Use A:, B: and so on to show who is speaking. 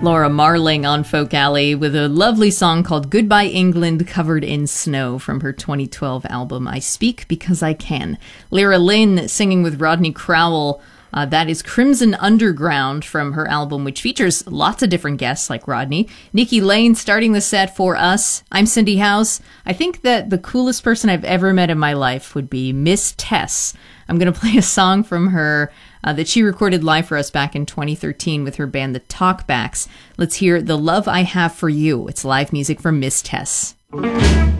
A: Laura Marling on Folk Alley with a lovely song called Goodbye England Covered in Snow from her 2012 album I Speak Because I Can. Lyra Lynn singing with Rodney Crowell. That is Crimson Underground from her album, which features lots of different guests like Rodney. Nikki Lane starting the set for us. I'm Cindy House. I think that the coolest person I've ever met in my life would be Miss Tess. I'm going to play a song from her that she recorded live for us back in 2013 with her band, the Talkbacks. Let's hear The Love I Have for You. It's live music from Miss Tess.